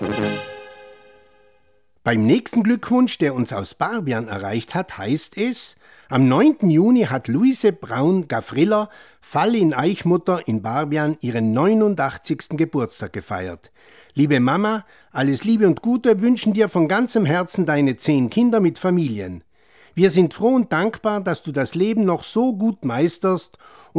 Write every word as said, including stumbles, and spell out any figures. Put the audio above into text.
Beim nächsten Glückwunsch, der uns aus Barbian erreicht hat, heißt es: Am neunten Juni hat Luise Braun-Gafriller, Fall in Eichmutter in Barbian, ihren neunundachtzigsten Geburtstag gefeiert. Liebe Mama, alles Liebe und Gute wünschen dir von ganzem Herzen deine zehn Kinder mit Familien. Wir sind froh und dankbar, dass du das Leben noch so gut meisterst